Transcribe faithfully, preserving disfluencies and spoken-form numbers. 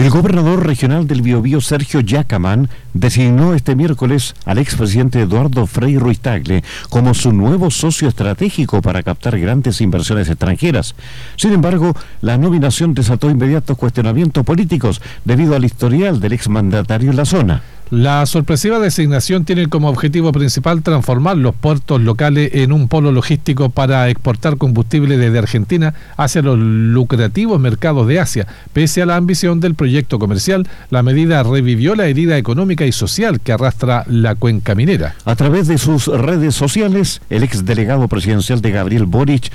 El gobernador regional del Biobío, Sergio Yacamán, designó este miércoles al expresidente Eduardo Frei Ruiz-Tagle como su nuevo socio estratégico para captar grandes inversiones extranjeras. Sin embargo, la nominación desató inmediatos cuestionamientos políticos debido al historial del exmandatario en la zona. La sorpresiva designación tiene como objetivo principal transformar los puertos locales en un polo logístico para exportar combustible desde Argentina hacia los lucrativos mercados de Asia. Pese a la ambición del proyecto comercial, la medida revivió la herida económica y social que arrastra la cuenca minera. A través de sus redes sociales, el exdelegado presidencial de Gabriel Boric